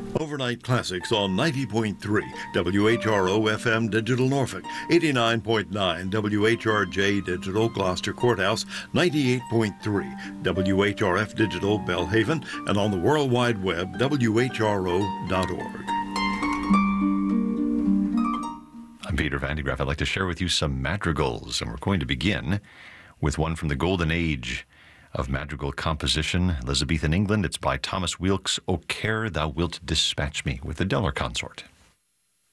Overnight Classics on 90.3 WHRO FM Digital Norfolk, 89.9 WHRJ Digital Gloucester Courthouse, 98.3 WHRF Digital Belhaven, and on the World Wide Web, WHRO.org. I'm Peter Van de Graaff. I'd like to share with you some madrigals, and we're going to begin with one from the golden age of madrigal composition, Elizabethan England. It's by Thomas Weelkes, O Care Thou Wilt Dispatch Me, with the Deller Consort.